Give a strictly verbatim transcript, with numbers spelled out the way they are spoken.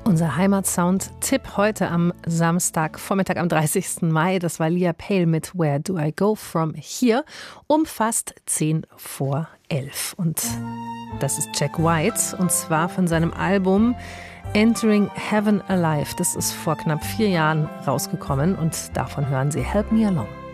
Unser Heimatsound-Tipp heute am Samstagvormittag am dreißigsten Mai, das war Lia Pale mit Where Do I Go From Here um fast zehn vor elf. Und das ist Jack White und zwar von seinem Album Entering Heaven Alive. Das ist vor knapp vier Jahren rausgekommen und davon hören Sie Help Me Along.